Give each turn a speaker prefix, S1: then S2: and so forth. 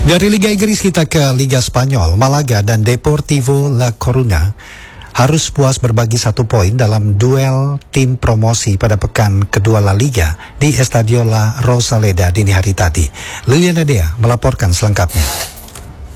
S1: Dari Liga Inggris kita ke Liga Spanyol. Malaga dan Deportivo La Coruña harus puas berbagi 1 poin dalam duel tim promosi pada pekan kedua La Liga di Estadio La Rosaleda dini hari tadi. Liliana Dea melaporkan selengkapnya.